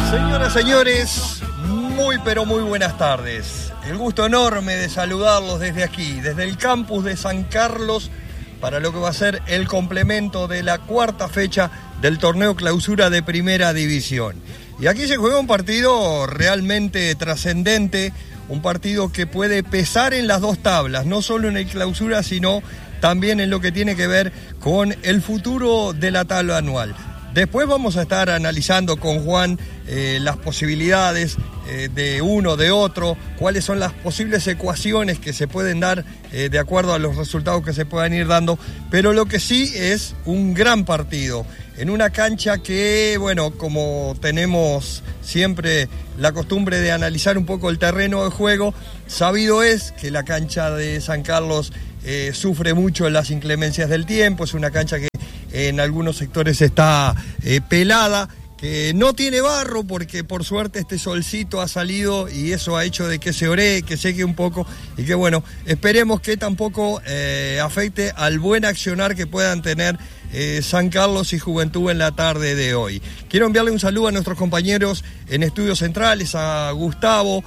Señoras, señores, muy pero muy buenas tardes. El gusto enorme de saludarlos desde aquí, desde el campus de San Carlos, para lo que va a ser el complemento de la cuarta fecha del torneo clausura de Primera División. Y aquí se juega un partido realmente trascendente, un partido que puede pesar en las dos tablas, no solo en el clausura, sino también en lo que tiene que ver con el futuro de la tabla anual. Después vamos a estar analizando con Juan las posibilidades de uno, de otro, cuáles son las posibles ecuaciones que se pueden dar de acuerdo a los resultados que se puedan ir dando, pero lo que sí es un gran partido, en una cancha que, bueno, como tenemos siempre la costumbre de analizar un poco el terreno de juego, sabido es que la cancha de San Carlos sufre mucho las inclemencias del tiempo, es una cancha que en algunos sectores está pelada, que no tiene barro porque por suerte este solcito ha salido y eso ha hecho de que se oree, que seque un poco y que bueno, esperemos que tampoco afecte al buen accionar que puedan tener San Carlos y Juventud en la tarde de hoy. Quiero enviarle un saludo a nuestros compañeros en Estudios Centrales, a Gustavo,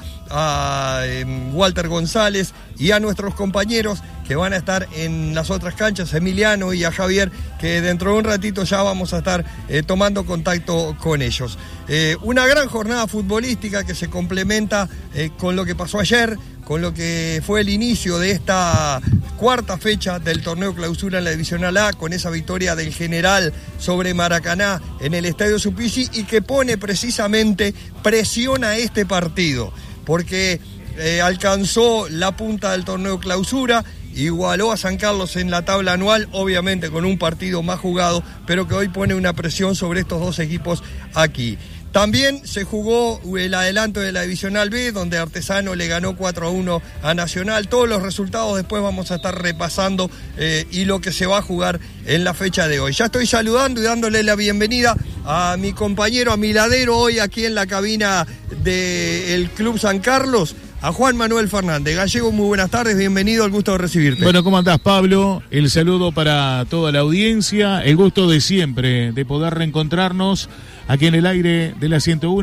a Walter González y a nuestros compañeros que van a estar en las otras canchas, Emiliano y a Javier, que dentro de un ratito ya vamos a estar tomando contacto con ellos. Una gran jornada futbolística que se complementa con lo que pasó ayer, con lo que fue el inicio de esta cuarta fecha del torneo clausura en la Divisional A, con esa victoria del General sobre Maracaná en el Estadio Supisi y que pone precisamente presión a este partido, porque alcanzó la punta del torneo clausura, igualó a San Carlos en la tabla anual, obviamente con un partido más jugado, pero que hoy pone una presión sobre estos dos equipos aquí. También se jugó el adelanto de la Divisional B, donde Artesano le ganó 4-1 a Nacional. Todos los resultados después vamos a estar repasando y lo que se va a jugar en la fecha de hoy. Ya estoy saludando y dándole la bienvenida a mi compañero, a mi ladero hoy aquí en la cabina del Club San Carlos, a Juan Manuel Fernández. Gallego, muy buenas tardes, bienvenido, el gusto de recibirte. Bueno, ¿cómo andás, Pablo? El saludo para toda la audiencia, el gusto de siempre de poder reencontrarnos aquí en el aire de la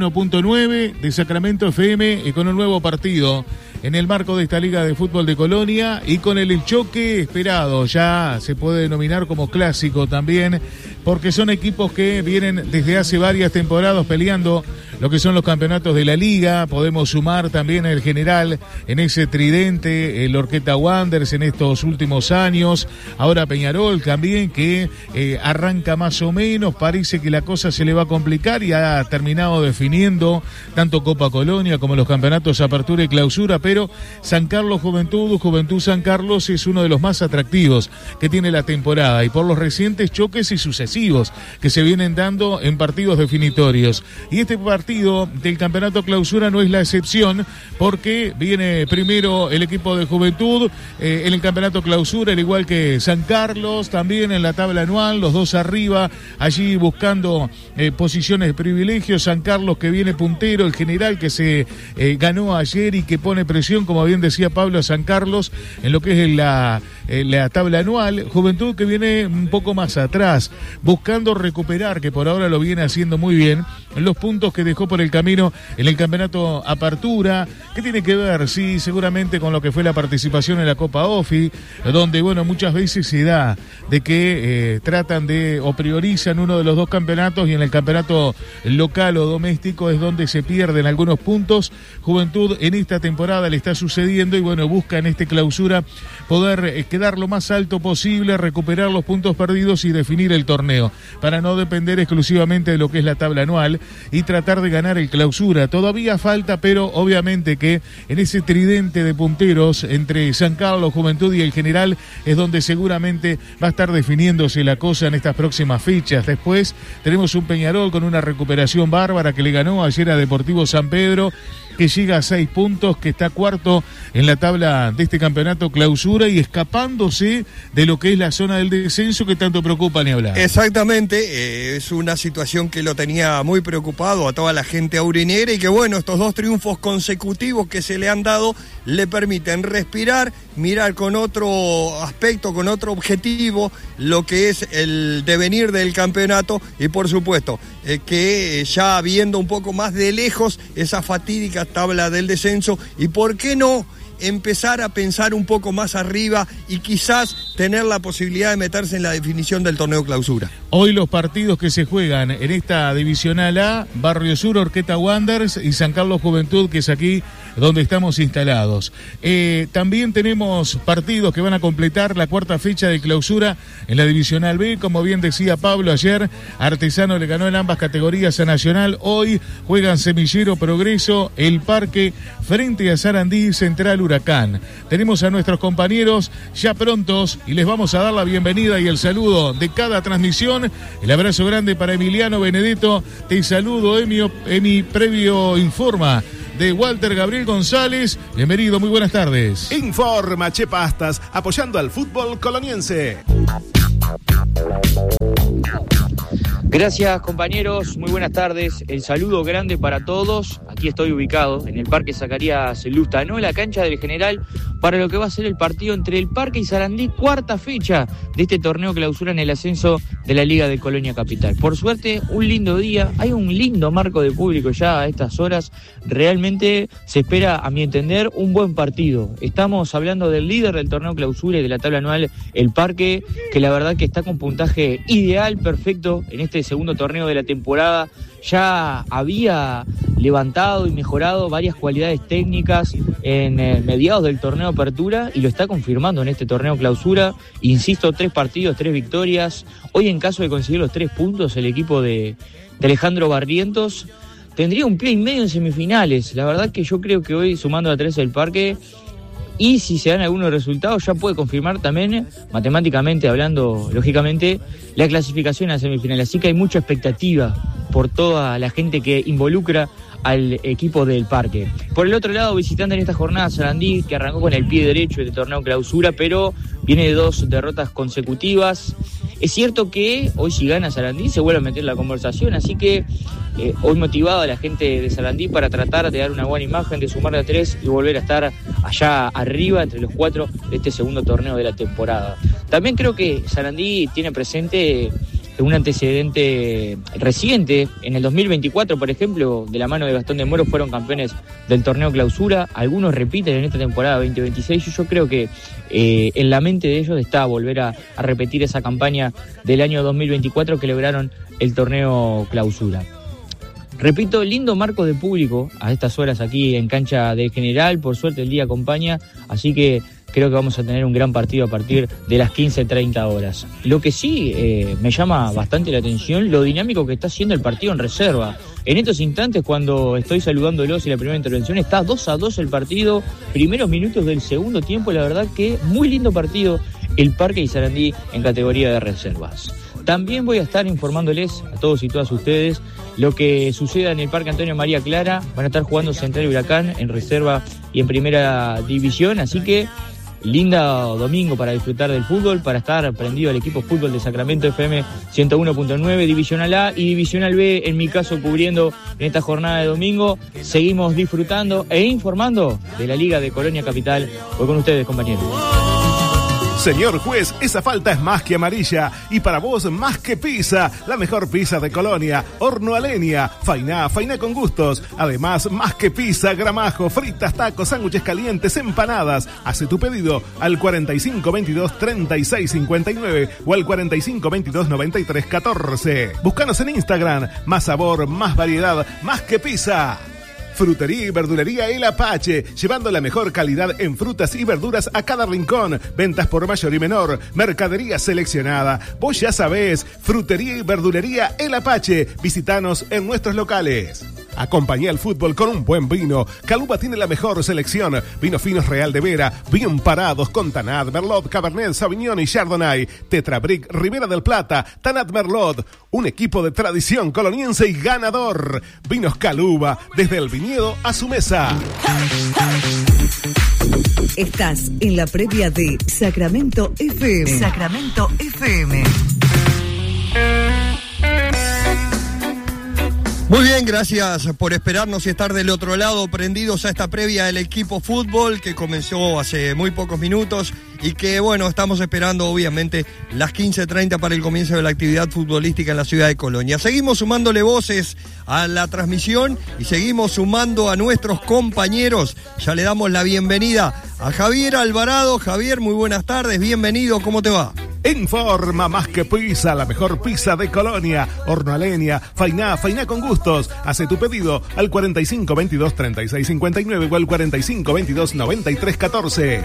101.9 de Sacramento FM y con un nuevo partido en el marco de esta Liga de Fútbol de Colonia y con el choque esperado, ya se puede denominar como clásico también, porque son equipos que vienen desde hace varias temporadas peleando lo que son los campeonatos de la Liga. Podemos sumar también el General en ese tridente, el Orqueta Wanderers en estos últimos años, ahora Peñarol también, que arranca más o menos, parece que la cosa se le va a complicar y ha terminado definiendo tanto Copa Colonia como los campeonatos Apertura y Clausura, pero San Carlos Juventud, Juventud San Carlos es uno de los más atractivos que tiene la temporada y por los recientes choques y sucesivos que se vienen dando en partidos definitorios. Y este partido del campeonato clausura no es la excepción, porque viene primero el equipo de Juventud en el campeonato clausura, al igual que San Carlos, también en la tabla anual, los dos arriba, allí buscando posiciones de privilegio. San Carlos que viene puntero, el General que se ganó ayer y que pone presión, como bien decía Pablo, a San Carlos en lo que es la tabla anual. Juventud que viene un poco más atrás, buscando recuperar, que por ahora lo viene haciendo muy bien, los puntos que dejó por el camino en el campeonato Apertura, que tiene que ver, sí, seguramente con lo que fue la participación en la Copa OFI, donde, bueno, muchas veces se da de que tratan de o priorizan uno de los dos campeonatos y en el campeonato local o doméstico es donde se pierden algunos puntos. Juventud en esta temporada le está sucediendo y, bueno, busca en este clausura poder quedar lo más alto posible, recuperar los puntos perdidos y definir el torneo, para no depender exclusivamente de lo que es la tabla anual y tratar de ganar el clausura. Todavía falta, pero obviamente que en ese tridente de punteros entre San Carlos, Juventud y el General es donde seguramente va a estar definiéndose la cosa en estas próximas fechas. Después tenemos un Peñarol con una recuperación bárbara que le ganó ayer a Deportivo San Pedro, que llega a 6 puntos, que está cuarto en la tabla de este campeonato clausura y escapándose de lo que es la zona del descenso que tanto preocupa ni hablar. Exactamente, es una situación que lo tenía muy preocupado a toda la gente aurinegra, y que bueno, estos 2 triunfos consecutivos que se le han dado le permiten respirar, mirar con otro aspecto, con otro objetivo lo que es el devenir del campeonato, y por supuesto que ya viendo un poco más de lejos esa fatídica tabla del descenso, y por qué no empezar a pensar un poco más arriba y quizás tener la posibilidad de meterse en la definición del torneo clausura. Hoy los partidos que se juegan en esta Divisional A: Barrio Sur, Horqueta Wanderers, y San Carlos Juventud, que es aquí donde estamos instalados. También tenemos partidos que van a completar la 4ª fecha de clausura en la Divisional B. Como bien decía Pablo, ayer Artesano le ganó en ambas categorías a Nacional. Hoy juegan Semillero, Progreso, El Parque frente a Sarandí, Central, Huracán. Tenemos a nuestros compañeros ya prontos y les vamos a dar la bienvenida y el saludo de cada transmisión. El abrazo grande para Emiliano Benedetto. Te saludo, Emi, previo informa de Walter Gabriel González. Bienvenido, muy buenas tardes. Informa Che Pastas, apoyando al fútbol coloniense. Gracias, compañeros, muy buenas tardes. El saludo grande para todos. Aquí estoy ubicado en el Parque Zacarías Lustanó, la cancha del General, para lo que va a ser el partido entre el Parque y Sarandí, 4ª fecha de este torneo clausura en el ascenso de la Liga de Colonia Capital. Por suerte, un lindo día, hay un lindo marco de público ya a estas horas. Realmente se espera, a mi entender, un buen partido. Estamos hablando del líder del torneo clausura y de la tabla anual, el Parque, que la verdad que está con puntaje ideal, perfecto en este segundo torneo de la temporada. Ya había levantado y mejorado varias cualidades técnicas en mediados del torneo apertura, y lo está confirmando en este torneo clausura. Insisto, 3 partidos, 3 victorias. Hoy, en caso de conseguir los 3 puntos, el equipo de Alejandro Barrientos tendría un pie y medio en semifinales. La verdad que yo creo que hoy, sumando a 3 el Parque, y si se dan algunos resultados, ya puede confirmar también, matemáticamente hablando, lógicamente, la clasificación a la semifinal. Así que hay mucha expectativa por toda la gente que involucra al equipo del Parque. Por el otro lado, visitando en esta jornada Sarandí, que arrancó con el pie derecho del torneo clausura, pero viene de 2 derrotas consecutivas. Es cierto que hoy, si gana Sarandí, se vuelve a meter en la conversación, así que hoy motivado a la gente de Sarandí para tratar de dar una buena imagen, de sumarle a 3 y volver a estar allá arriba entre los 4 de este segundo torneo de la temporada. También creo que Sarandí tiene presente un antecedente reciente. En el 2024, por ejemplo, de la mano de Gastón de Moro, fueron campeones del torneo clausura. Algunos repiten en esta temporada 2026, y yo creo que en la mente de ellos está volver a repetir esa campaña del año 2024 que lograron el torneo clausura. Repito, lindo marco de público a estas horas aquí en cancha del General. Por suerte el día acompaña, así que creo que vamos a tener un gran partido a partir de las 15:30 horas. Lo que sí me llama bastante la atención, lo dinámico que está haciendo el partido en reserva. En estos instantes, cuando estoy saludándolos y la primera intervención, está 2-2 el partido, primeros minutos del segundo tiempo. La verdad que muy lindo partido el Parque y Sarandí en categoría de reservas. También voy a estar informándoles a todos y todas ustedes lo que suceda en el Parque Antonio María Clara. Van a estar jugando Central y Huracán en reserva y en primera división, así que lindo domingo para disfrutar del fútbol, para estar prendido al equipo fútbol de Sacramento FM 101.9, Divisional A y Divisional B, en mi caso cubriendo en esta jornada de domingo. Seguimos disfrutando e informando de la Liga de Colonia Capital. Voy con ustedes, compañeros. Señor juez, esa falta es más que amarilla, y para vos más que pizza, la mejor pizza de Colonia, horno a leña, faina con gustos. Además, más que pizza, gramajo, fritas, tacos, sándwiches calientes, empanadas. Hace tu pedido al 4522-3659 o al 4522-9314. Búscanos en Instagram, más sabor, más variedad, más que pizza. Frutería y verdulería El Apache, llevando la mejor calidad en frutas y verduras a cada rincón. Ventas por mayor y menor, mercadería seleccionada. Vos ya sabés, Frutería y verdulería El Apache. Visítanos en nuestros locales. Acompañá el fútbol con un buen vino. Caluba tiene la mejor selección. Vinos finos Real de Vera, bien parados con Tanat, Merlot, Cabernet, Sauvignon y Chardonnay. Tetrabric, Ribera del Plata, Tanat Merlot. Un equipo de tradición coloniense y ganador. Vinos Caluba, desde el viñedo a su mesa. Estás en la previa de Sacramento FM. Sacramento FM. Muy bien, gracias por esperarnos y estar del otro lado, prendidos a esta previa del equipo fútbol que comenzó hace muy pocos minutos y que, bueno, estamos esperando obviamente las 15:30 para el comienzo de la actividad futbolística en la ciudad de Colonia. Seguimos sumándole voces a la transmisión y seguimos sumando a nuestros compañeros. Ya le damos la bienvenida a Javier Alvarado. Javier, muy buenas tardes, bienvenido, ¿cómo te va? Informa Más que Pizza, la mejor pizza de Colonia. Horno a leña, fainá con gustos. Hace tu pedido al 45 22 36 59 o al 45 22 93 14.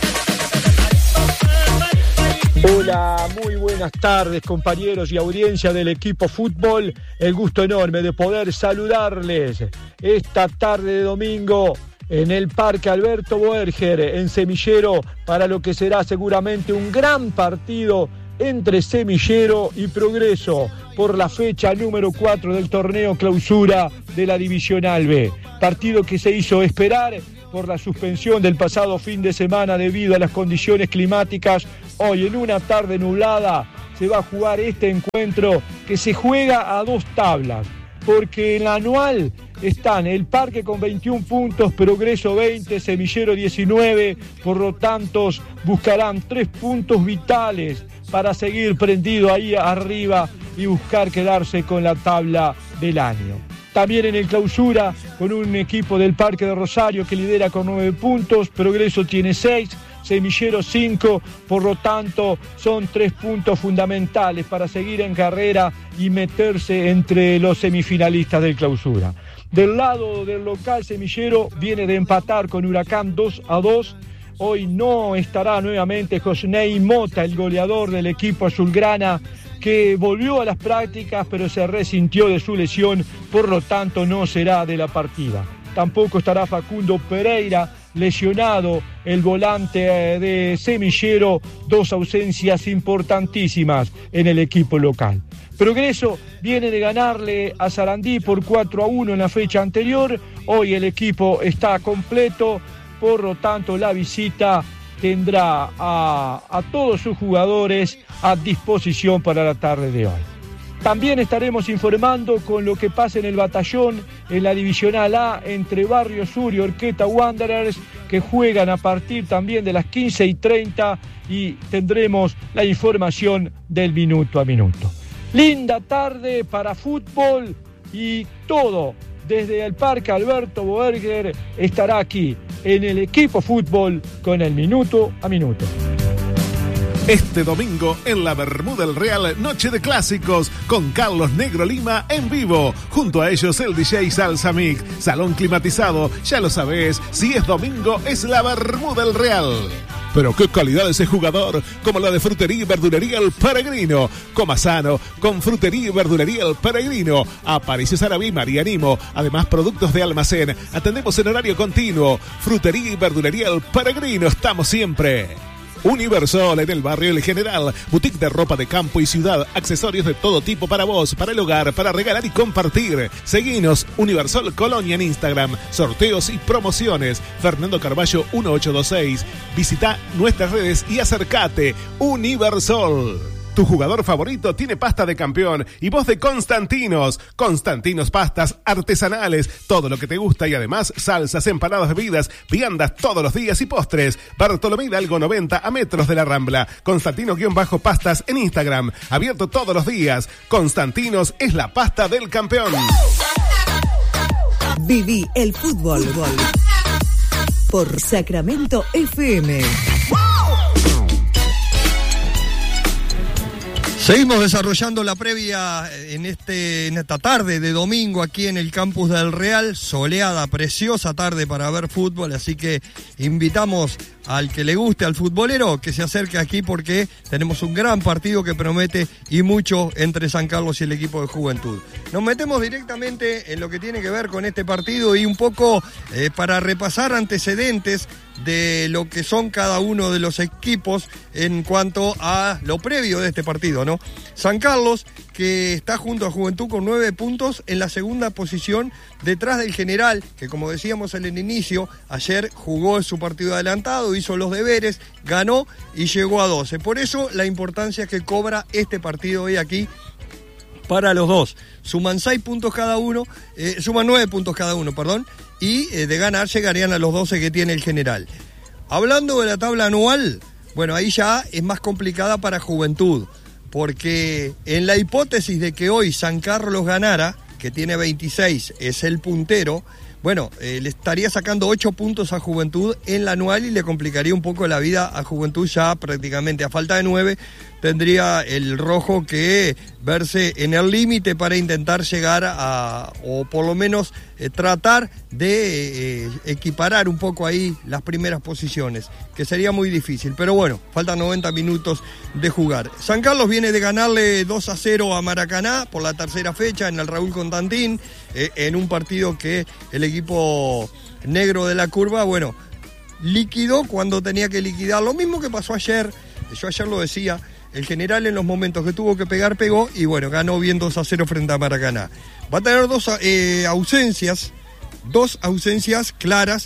Hola, muy buenas tardes compañeros y audiencia del equipo fútbol. El gusto enorme de poder saludarles esta tarde de domingo en el Parque Alberto Boerger, en Semillero, para lo que será seguramente un gran partido entre Semillero y Progreso por la fecha número 4 del torneo clausura de la Divisional B. Partido que se hizo esperar por la suspensión del pasado fin de semana debido a las condiciones climáticas. Hoy, en una tarde nublada, se va a jugar este encuentro que se juega a dos tablas, porque en la anual están el Parque con 21 puntos, Progreso 20, Semillero 19, por lo tanto buscarán 3 puntos vitales para seguir prendido ahí arriba y buscar quedarse con la tabla del año. También en el clausura, con un equipo del Parque de Rosario que lidera con 9 puntos, Progreso tiene 6, Semillero 5, por lo tanto son 3 puntos fundamentales para seguir en carrera y meterse entre los semifinalistas del clausura. Del lado del local, Semillero viene de empatar con Huracán 2-2. Hoy no estará nuevamente Josney Mota, el goleador del equipo azulgrana, que volvió a las prácticas pero se resintió de su lesión, por lo tanto no será de la partida. Tampoco estará Facundo Pereira, lesionado, el volante de Semillero, 2 ausencias importantísimas en el equipo local. Progreso viene de ganarle a Sarandí por 4-1 en la fecha anterior. Hoy el equipo está completo, por lo tanto la visita tendrá a todos sus jugadores a disposición para la tarde de hoy. También estaremos informando con lo que pasa en el batallón, en la Divisional A, entre Barrio Sur y Horqueta Wanderers, que juegan a partir también de las 15:30 y tendremos la información del minuto a minuto. Linda tarde para fútbol y todo desde el Parque Alberto Boerger estará aquí en el equipo fútbol con el minuto a minuto. Este domingo en la Bermuda del Real, noche de clásicos con Carlos Negro Lima en vivo. Junto a ellos el DJ Salsa Mix, salón climatizado. Ya lo sabés, si es domingo es la Bermuda del Real. Pero qué calidad ese jugador, como la de Frutería y Verdulería El Peregrino. Coma sano con Frutería y Verdulería El Peregrino. Aparicio Sarabí, María Nimo. Además, productos de almacén. Atendemos en horario continuo. Frutería y Verdulería El Peregrino. Estamos siempre. Universal en el barrio El General, boutique de ropa de campo y ciudad, accesorios de todo tipo para vos, para el hogar, para regalar y compartir. Seguinos, Universal Colonia en Instagram, sorteos y promociones. Fernando Carballo 1826. Visita nuestras redes y acércate. Universal. Tu jugador favorito tiene pasta de campeón y vos de Constantinos. Constantinos pastas artesanales, todo lo que te gusta y además salsas, empanadas, bebidas, viandas todos los días y postres. Bartolomé Hidalgo 90 a metros de la Rambla. Constantino-pastas en Instagram, abierto todos los días. Constantinos es la pasta del campeón. Viví el fútbol por Sacramento FM. Seguimos desarrollando la previa en esta tarde de domingo aquí en el campus del Real, soleada, preciosa tarde para ver fútbol, así que invitamos al que le guste al futbolero que se acerque aquí porque tenemos un gran partido que promete y mucho entre San Carlos y el equipo de Juventud. Nos metemos directamente en lo que tiene que ver con este partido y un poco para repasar antecedentes de lo que son cada uno de los equipos en cuanto a lo previo de este partido, ¿no? San Carlos, que está junto a Juventud con 9 puntos en la segunda posición, detrás del General, que como decíamos en el inicio, ayer jugó su partido adelantado, hizo los deberes, ganó y llegó a 12. Por eso la importancia que cobra este partido hoy aquí para los dos. Suman 6 puntos cada uno, suman 9 puntos cada uno, perdón, y de ganar llegarían a los 12 que tiene el general. Hablando de la tabla anual, bueno, ahí ya es más complicada para Juventud, porque en la hipótesis de que hoy San Carlos ganara, que tiene 26, es el puntero, bueno, le estaría sacando 8 puntos a Juventud en la anual y le complicaría un poco la vida a Juventud ya prácticamente. A falta de 9 tendría el rojo que verse en el límite para intentar llegar a, o por lo menos tratar de equiparar un poco ahí las primeras posiciones, que sería muy difícil. Pero bueno, faltan 90 minutos de jugar. San Carlos viene de ganarle 2-0 a Maracaná por la tercera fecha en el Raúl Constantín, en un partido que el equipo negro de la curva, bueno, liquidó cuando tenía que liquidar. Lo mismo que pasó ayer, yo ayer lo decía, el general en los momentos que tuvo que pegar, pegó y bueno, ganó bien 2-0 frente a Maracaná. Va a tener dos ausencias claras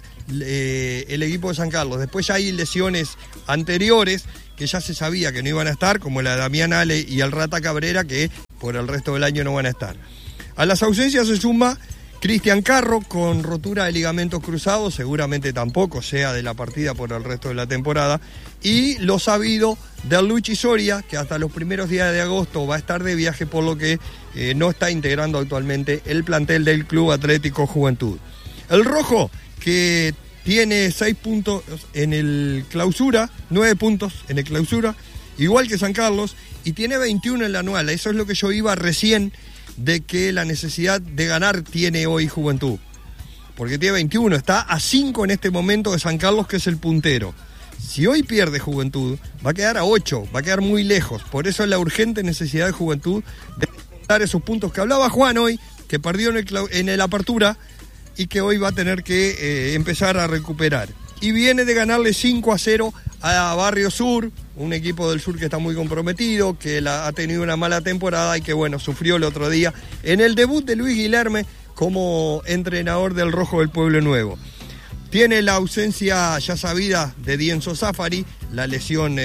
el equipo de San Carlos. Después ya hay lesiones anteriores que ya se sabía que no iban a estar, como la de Damián Ale y el Rata Cabrera, que por el resto del año no van a estar. A las ausencias se suma Cristian Carro con rotura de ligamentos cruzados, seguramente tampoco sea de la partida por el resto de la temporada, y lo sabido de Luchi Soria, que hasta los primeros días de agosto va a estar de viaje, por lo que no está integrando actualmente el plantel del Club Atlético Juventud. El rojo, que tiene 6 puntos en el clausura, 9 puntos en el clausura, igual que San Carlos, y tiene 21 en la anual. Eso es lo que yo iba recién, de que la necesidad de ganar tiene hoy Juventud, porque tiene 21, está a 5 en este momento de San Carlos, que es el puntero. Si hoy pierde Juventud, va a quedar a 8, va a quedar muy lejos. Por eso es la urgente necesidad de Juventud de dar esos puntos que hablaba Juan hoy, que perdió en el Apertura y que hoy va a tener que empezar a recuperar. Y viene de ganarle 5-0 a Barrio Sur, un equipo del sur que está muy comprometido, que ha tenido una mala temporada y que bueno, sufrió el otro día en el debut de Luis Guilherme como entrenador del Rojo del Pueblo Nuevo. Tiene la ausencia ya sabida de Dienzo Zafari, la lesión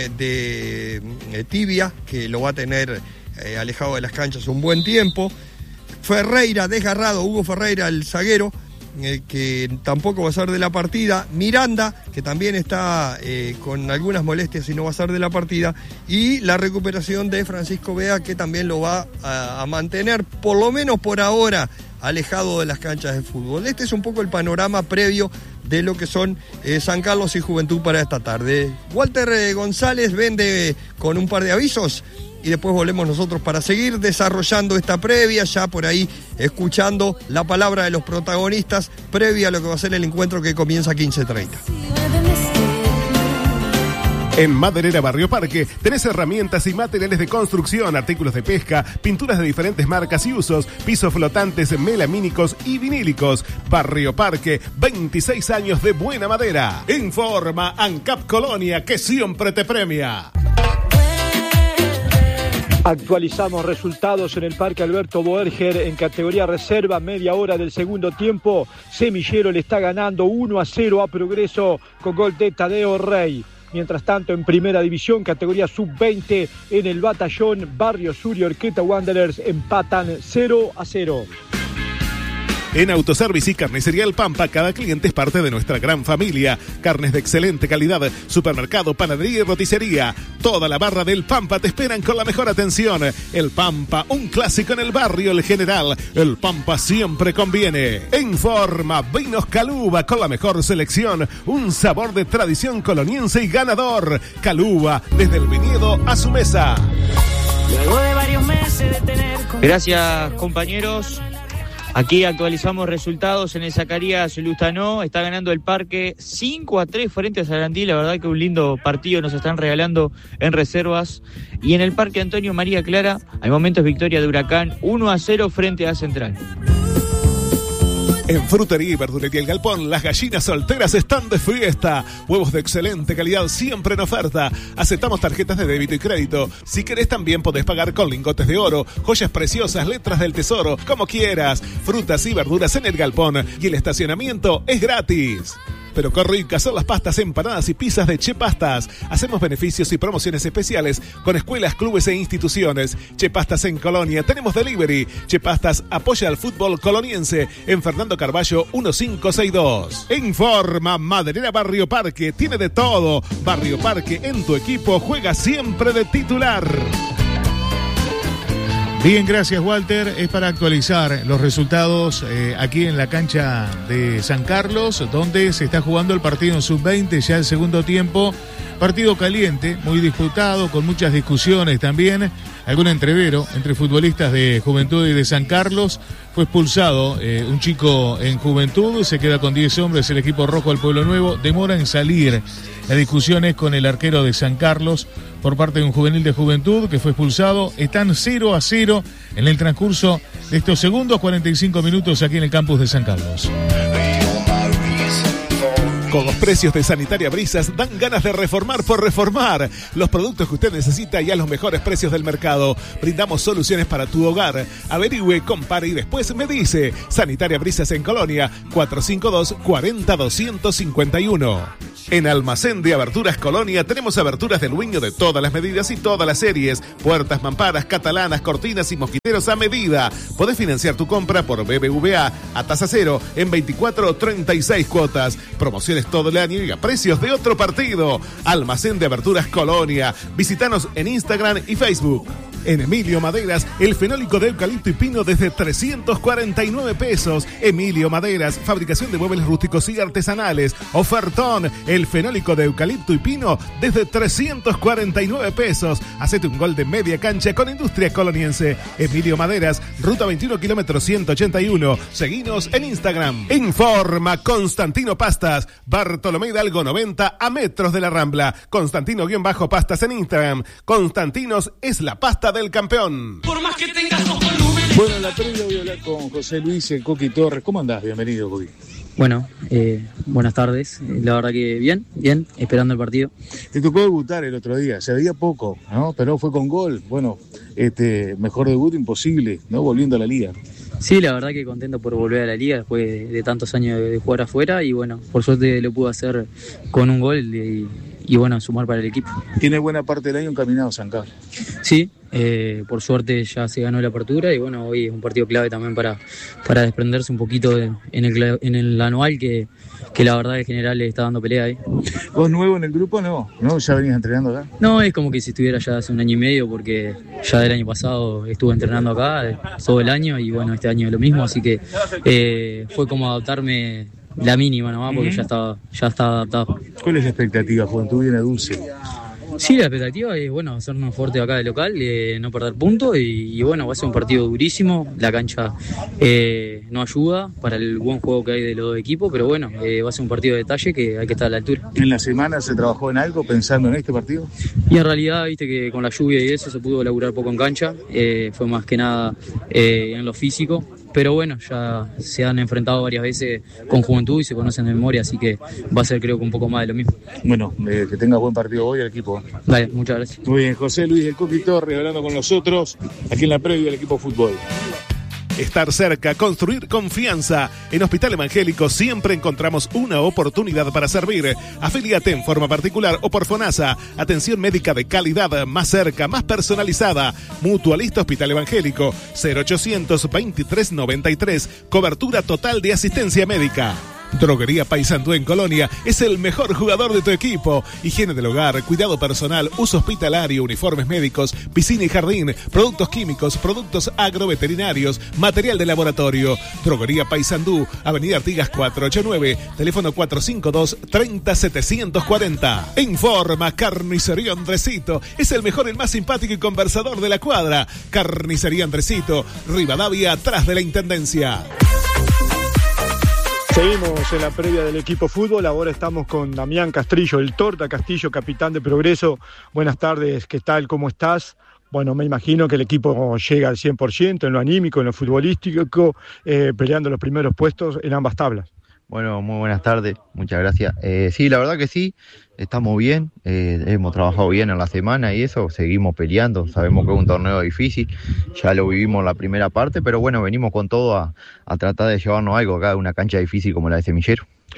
de tibia, que lo va a tener alejado de las canchas un buen tiempo. Ferreira desgarrado, Hugo Ferreira, el zaguero, que tampoco va a ser de la partida. Miranda, que también está con algunas molestias y no va a ser de la partida. Y la recuperación de Francisco Vea, que también lo va a mantener, por lo menos por ahora, alejado de las canchas de fútbol. Este es un poco el panorama previo de lo que son San Carlos y Juventud para esta tarde. Walter González vende con un par de avisos y después volvemos nosotros para seguir desarrollando esta previa, ya por ahí escuchando la palabra de los protagonistas previa a lo que va a ser el encuentro que comienza a 15:30. En Maderera Barrio Parque tenés herramientas y materiales de construcción, artículos de pesca, pinturas de diferentes marcas y usos, pisos flotantes, melamínicos y vinílicos. Barrio Parque, 26 años de buena madera. Informa ANCAP Colonia, que siempre te premia. Actualizamos resultados en el Parque Alberto Boerger en categoría reserva, media hora del segundo tiempo. Semillero le está ganando 1-0 a Progreso con gol de Tadeo Rey. Mientras tanto, en primera división, categoría sub-20, en el Batallón, Barrio Sur y Orqueta Wanderers empatan 0-0. En Autoservice y Carnicería El Pampa, cada cliente es parte de nuestra gran familia. Carnes de excelente calidad, supermercado, panadería y roticería. Toda la barra del Pampa te esperan con la mejor atención. El Pampa, un clásico en el barrio El General. El Pampa siempre conviene. En forma, Vinos Caluba, con la mejor selección. Un sabor de tradición coloniense y ganador. Caluba, desde el viñedo a su mesa. Luego de varios meses de tener... Gracias, compañeros. Aquí actualizamos resultados en el Zacarías Lustanó. Está ganando el Parque 5-3 frente a Sarandí. La verdad que un lindo partido nos están regalando en reservas. Y en el Parque Antonio María Clara, hay momentos victoria de Huracán 1-0 frente a Central. En Frutería y Verdulería El Galpón, las gallinas solteras están de fiesta. Huevos de excelente calidad siempre en oferta. Aceptamos tarjetas de débito y crédito. Si querés también podés pagar con lingotes de oro, joyas preciosas, letras del tesoro, como quieras. Frutas y verduras en El Galpón y el estacionamiento es gratis. Pero qué ricas son las pastas, empanadas y pizzas de Che Pastas. Hacemos beneficios y promociones especiales con escuelas, clubes e instituciones. Che Pastas en Colonia, tenemos delivery. Che Pastas apoya al fútbol coloniense en Fernando Carballo 1562. Informa Maderera Barrio Parque, tiene de todo. Barrio Parque, en tu equipo juega siempre de titular. Bien, gracias Walter. Es para actualizar los resultados aquí en la cancha de San Carlos, donde se está jugando el partido en sub-20, ya el segundo tiempo. Partido caliente, muy disputado, con muchas discusiones también. Algún entrevero entre futbolistas de Juventud y de San Carlos. Fue expulsado un chico en Juventud, se queda con 10 hombres el equipo rojo del Pueblo Nuevo. Demora en salir. La discusión es con el arquero de San Carlos por parte de un juvenil de Juventud que fue expulsado. Están 0-0 en el transcurso de estos segundos 45 minutos aquí en el campus de San Carlos. Con los precios de Sanitaria Brisas dan ganas de reformar por reformar. Los productos que usted necesita y a los mejores precios del mercado. Brindamos soluciones para tu hogar. Averigüe, compare y después me dice. Sanitaria Brisas en Colonia, 452-40-251. En Almacén de Aberturas Colonia tenemos aberturas de Luño de todas las medidas y todas las series. Puertas, mamparas, catalanas, cortinas y mosquiteros a medida. Podés financiar tu compra por BBVA a tasa cero en 24 o 36 cuotas. Promociones todo el año y a precios de otro partido. Almacén de Aberturas Colonia. Visítanos en Instagram y Facebook. En Emilio Maderas, el fenólico de eucalipto y pino desde 349 pesos. Emilio Maderas, fabricación de muebles rústicos y artesanales. Ofertón, el fenólico de eucalipto y pino desde 349 pesos. Hacete un gol de media cancha con Industria Coloniense. Emilio Maderas, ruta 21 kilómetros 181. Seguinos en Instagram. Informa Constantino Pastas, Bartolomé Hidalgo 90 a metros de la Rambla. Constantino-pastas en Instagram. Constantinos es la pasta del campeón. Por más que tengas dos volúmenes. Bueno, en la previa voy a hablar con José Luis, el Coqui Torres. ¿Cómo andás? Bienvenido, Coqui. Bueno, buenas tardes. La verdad que bien, esperando el partido. Te tocó debutar el otro día, se veía poco, ¿no? Pero fue con gol. Bueno, mejor debut imposible, ¿no? Volviendo a la liga. Sí, la verdad que contento por volver a la liga después de tantos años de jugar afuera y bueno, por suerte lo pude hacer con un gol y bueno, sumar para el equipo. Tiene buena parte del año encaminado San Carlos. Sí, por suerte ya se ganó la apertura y bueno, hoy es un partido clave también para desprenderse un poquito en el anual que la verdad en general le está dando pelea ahí. ¿Vos nuevo en el grupo? No, ¿ya venías entrenando acá? No, es como que si estuviera ya hace un año y medio porque ya del año pasado estuve entrenando acá todo el año y bueno, este año es lo mismo, así que fue como adaptarme la mínima nomás porque ya estaba adaptado. ¿Cuál es la expectativa? Juventud viene dulce. Sí, la expectativa es bueno hacernos fuerte acá de local, no perder puntos y bueno, va a ser un partido durísimo, la cancha no ayuda para el buen juego que hay de los dos equipos, pero bueno, va a ser un partido de detalle que hay que estar a la altura. ¿En la semana se trabajó en algo pensando en este partido? Y en realidad, viste que con la lluvia y eso se pudo laburar poco en cancha, fue más que nada en lo físico. Pero bueno, ya se han enfrentado varias veces con Juventud y se conocen de memoria, así que va a ser creo que un poco más de lo mismo. Bueno, que tenga buen partido hoy el equipo. Vale, muchas gracias. Muy bien, José Luis del Coqui Torres hablando con nosotros aquí en la previa del equipo de fútbol. Estar cerca, construir confianza. En Hospital Evangélico siempre encontramos una oportunidad para servir. Afíliate en forma particular o por FONASA. Atención médica de calidad, más cerca, más personalizada. Mutualista Hospital Evangélico, 0800 23 93. Cobertura total de asistencia médica. Droguería Paysandú en Colonia es el mejor jugador de tu equipo. Higiene del hogar, cuidado personal, uso hospitalario, uniformes médicos, piscina y jardín, productos químicos, productos agroveterinarios, material de laboratorio. Droguería Paysandú, Avenida Artigas 489, teléfono 452-30-740. Informa Carnicería Andresito, es el mejor, el más simpático y conversador de la cuadra. Carnicería Andresito, Rivadavia, atrás de la Intendencia. Seguimos en la previa del equipo fútbol, ahora estamos con Damián Castrillo, el Torta Castillo, capitán de Progreso. Buenas tardes, ¿qué tal? ¿Cómo estás? Bueno, me imagino que el equipo llega al 100% en lo anímico, en lo futbolístico, peleando los primeros puestos en ambas tablas. Bueno, muy buenas tardes, muchas gracias. Sí, la verdad que sí, estamos bien, hemos trabajado bien en la semana y eso, seguimos peleando, sabemos que es un torneo difícil, ya lo vivimos en la primera parte, pero bueno, venimos con todo a tratar de llevarnos algo acá, una cancha difícil como la de Semillero.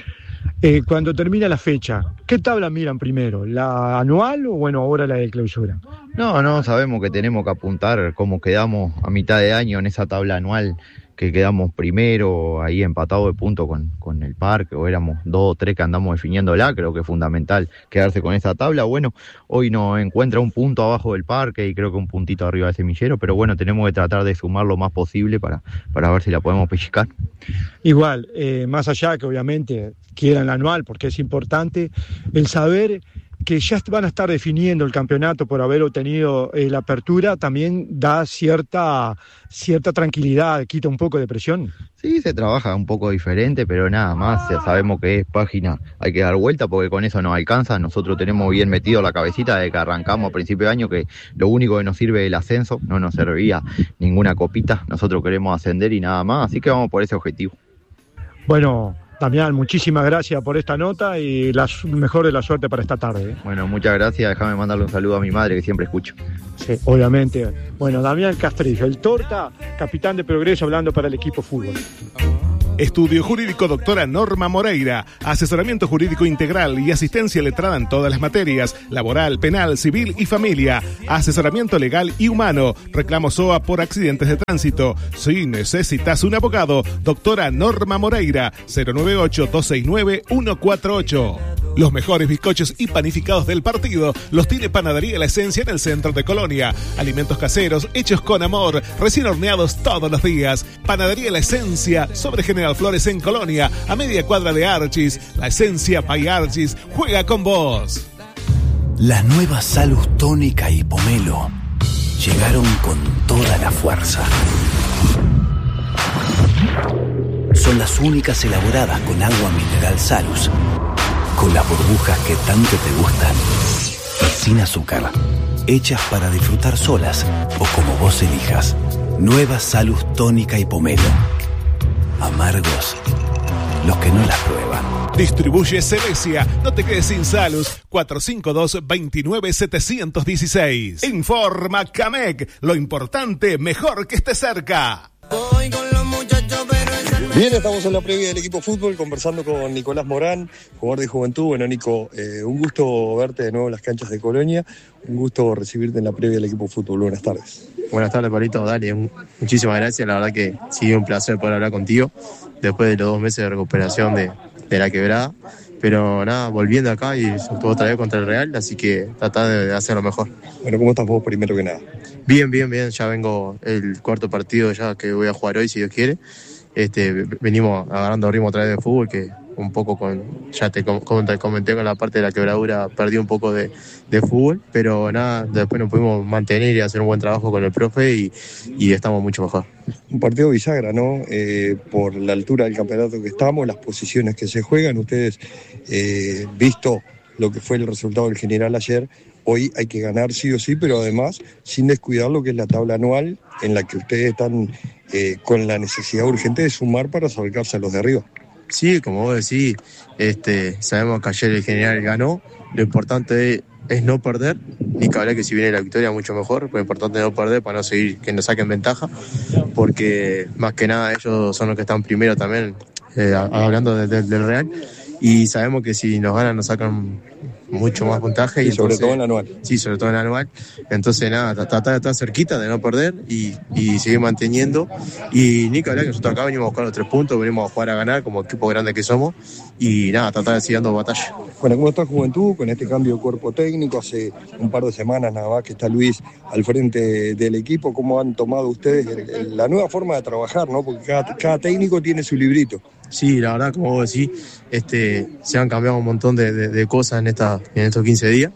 Cuando termina la fecha, ¿qué tabla miran primero? ¿La anual o bueno, ahora la de clausura? No, sabemos que tenemos que apuntar cómo quedamos a mitad de año en esa tabla anual, que quedamos primero ahí empatados de punto con el Parque, o éramos 2 o 3 que andamos definiéndola. Creo que es fundamental quedarse con esa tabla. Bueno, hoy nos encuentra un punto abajo del Parque y creo que un puntito arriba del Semillero, pero bueno, tenemos que tratar de sumar lo más posible para ver si la podemos pellizcar. Igual, más allá que obviamente quieran la anual, porque es importante el saber que ya van a estar definiendo el campeonato por haber obtenido la apertura, también da cierta tranquilidad, quita un poco de presión. Sí, se trabaja un poco diferente, pero nada más, ya sabemos que es página, hay que dar vuelta porque con eso nos alcanza. Nosotros tenemos bien metido la cabecita de que arrancamos a principio de año, que lo único que nos sirve es el ascenso, no nos servía ninguna copita, nosotros queremos ascender y nada más, así que vamos por ese objetivo. Bueno, Damián, muchísimas gracias por esta nota y la mejor de la suerte para esta tarde. Bueno, muchas gracias, déjame mandarle un saludo a mi madre que siempre escucho. Sí, obviamente. Bueno, Damián Castrillo, el Torta, capitán de Progreso, hablando para el equipo fútbol. Estudio Jurídico Doctora Norma Moreira, asesoramiento jurídico integral y asistencia letrada en todas las materias, laboral, penal, civil y familia, asesoramiento legal y humano, reclamo SOA por accidentes de tránsito. Si necesitas un abogado, Doctora Norma Moreira, 098-269-148. Los mejores bizcochos y panificados del partido los tiene Panadería La Esencia en el centro de Colonia. Alimentos caseros hechos con amor, recién horneados todos los días. Panadería La Esencia, sobre General Flores en Colonia, a media cuadra de Archis. La Esencia by Archis juega con vos. Las nuevas Salus Tónica y Pomelo llegaron con toda la fuerza. Son las únicas elaboradas con agua mineral Salus, con las burbujas que tanto te gustan, y sin azúcar, hechas para disfrutar solas o como vos elijas. Nueva Salus Tónica y Pomelo. Amargos los que no las prueban. Distribuye Celesia, no te quedes sin Salus. 452-29716. Informa Camec, lo importante mejor que esté cerca. Voy con los muchachos, pero bien, estamos en la previa del equipo fútbol conversando con Nicolás Morán, jugador de Juventud. Bueno, Nico, un gusto verte de nuevo en las canchas de Colonia, un gusto recibirte en la previa del equipo fútbol. Buenas tardes. Buenas tardes, Pablito. Dale, muchísimas gracias. La verdad que sí, un placer poder hablar contigo después de los 2 meses de recuperación de la quebrada. Pero nada, volviendo acá y otra vez contra el Real, así que tratar de hacer lo mejor. Bueno, ¿cómo estás vos primero que nada? Bien. Ya vengo el 4º partido ya que voy a jugar hoy, si Dios quiere. Venimos agarrando ritmo otra vez de fútbol, que un poco ya te comenté con la parte de la quebradura, perdí un poco de fútbol, pero nada, después nos pudimos mantener y hacer un buen trabajo con el profe y estamos mucho mejor. Un partido bisagra, ¿no? Por la altura del campeonato que estamos, las posiciones que se juegan, ustedes, visto lo que fue el resultado del general ayer, hoy hay que ganar sí o sí, pero además sin descuidar lo que es la tabla anual, en la que ustedes están con la necesidad urgente de sumar para acercarse a los de arriba. Sí, como vos decís, sabemos que ayer el general ganó, lo importante es no perder, ni que hablar que si viene la victoria mucho mejor, pero lo importante es no perder para no seguir, que nos saquen ventaja, porque más que nada ellos son los que están primero también, hablando del Real, y sabemos que si nos ganan nos sacan mucho más puntaje. Y sobre todo en la anual. Sí, sobre todo en la anual. Entonces, nada, tratar de estar cerquita, de no perder y seguir manteniendo. Y ni que hablar que nosotros acá venimos a buscar los 3 puntos, venimos a jugar a ganar como equipo grande que somos. Y nada, tratar de seguir dando batalla. Bueno, ¿cómo está Juventud con este cambio de cuerpo técnico? Hace un par de semanas nada más que está Luis al frente del equipo. ¿Cómo han tomado ustedes la nueva forma de trabajar, ¿no? Porque cada técnico tiene su librito. Sí, la verdad, como vos decís, se han cambiado un montón de cosas en estos 15 días.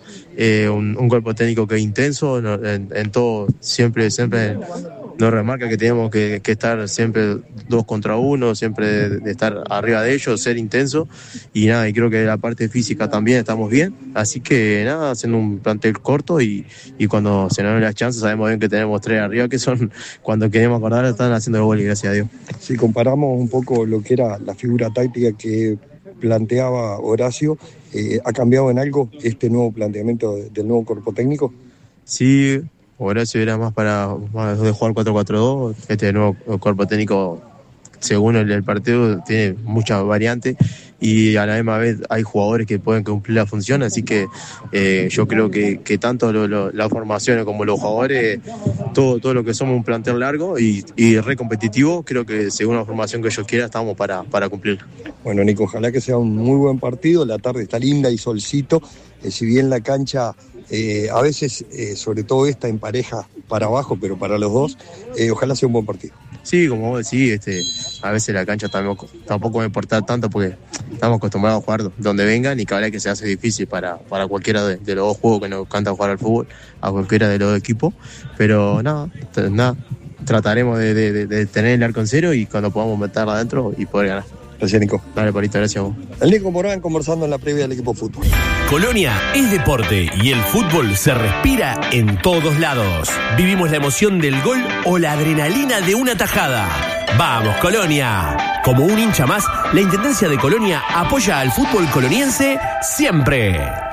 Un cuerpo técnico que es intenso, en todo, siempre nos remarca que tenemos que estar siempre 2 contra 1, siempre de estar arriba de ellos, ser intenso. Y nada, y creo que la parte física también estamos bien. Así que nada, haciendo un plantel corto y cuando se nos den las chances, sabemos bien que tenemos 3 arriba, que son, cuando queremos acordar, están haciendo el gol y gracias a Dios. Si comparamos un poco lo que era la figura táctica que planteaba Horacio, ¿ha cambiado en algo este nuevo planteamiento del nuevo cuerpo técnico? Sí, Horacio era más de jugar 4-4-2, este nuevo cuerpo técnico, según el partido, tiene muchas variantes y a la misma vez hay jugadores que pueden cumplir la función, así que yo creo que tanto las formaciones como los jugadores, todo lo que somos un plantel largo y re competitivo, creo que según la formación que yo quiera estamos para cumplir. Bueno, Nico, ojalá que sea un muy buen partido, la tarde está linda y solcito, si bien la cancha a veces, sobre todo esta en pareja para abajo, pero para los dos, ojalá sea un buen partido. Sí, como vos decís, a veces la cancha tampoco me importa tanto porque estamos acostumbrados a jugar donde vengan y cada vez que se hace difícil para cualquiera de los dos juegos que nos encanta jugar al fútbol, a cualquiera de los dos equipos, pero nada, trataremos de tener el arco en cero y cuando podamos meterla adentro y poder ganar. Gracias, Nico. Dale, Polito, gracias a vos. El Nico Morán conversando en la previa del equipo fútbol. Colonia es deporte y el fútbol se respira en todos lados. Vivimos la emoción del gol o la adrenalina de una tajada. ¡Vamos, Colonia! Como un hincha más, la Intendencia de Colonia apoya al fútbol coloniense siempre.